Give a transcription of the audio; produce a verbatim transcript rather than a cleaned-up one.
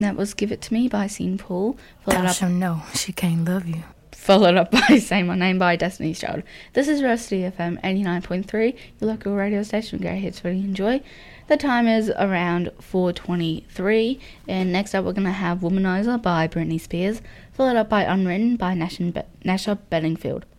That was Give It To Me by Sean Paul. Followed Thou up, shall know she can't love you. followed up by Say My Name by Destiny's Child. This is University F M eighty-nine point three, your local radio station. Go ahead, to really enjoy. The time is around four twenty-three, and next up we're going to have Womanizer by Britney Spears, followed up by Unwritten by Nash Be- Nasha Bedingfield.